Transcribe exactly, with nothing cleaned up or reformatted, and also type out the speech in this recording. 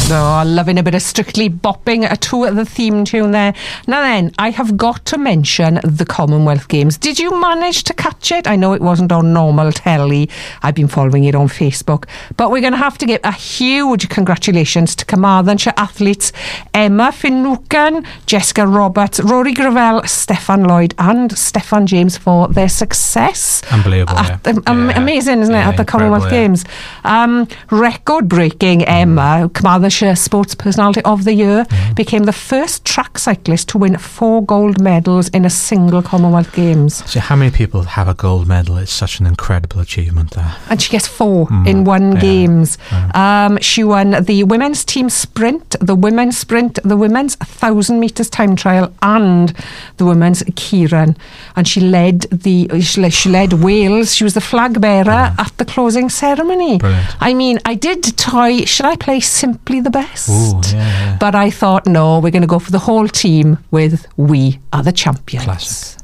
Oh, loving a bit of Strictly Bopping to the theme tune there. Now then, I have got to mention the Commonwealth Games. Did you manage to catch it? I know it wasn't on normal telly. I've been following it on Facebook. But we're going to have to give a huge congratulations to Carmarthenshire athletes Emma Finucane, Jessica Roberts, Rory Gravel, Stefan Lloyd and Stefan James for their success. Unbelievable, at yeah. the, um, yeah. Amazing, isn't it, yeah, at the Commonwealth yeah. Games. Um, record-breaking Emma, mm. Carmarthenshire Sports Personality of the Year, mm. became the first track cyclist to win four gold medals in a single Commonwealth Games. So how many people have a gold medal? It's such an incredible achievement there. And she gets four mm. in one yeah. Games. Yeah. Um, she won the women's team sprint, the women's sprint, the women's one thousand metres time trial and the women's Keirin. And she led the she led, she led Wales. She was the flag bearer Brilliant. At the closing ceremony. Brilliant. I mean, I did try, should I play Simply the Best? Ooh, yeah, yeah. But I thought, no, we're going to go for the whole team with We Are the Champions. Classic.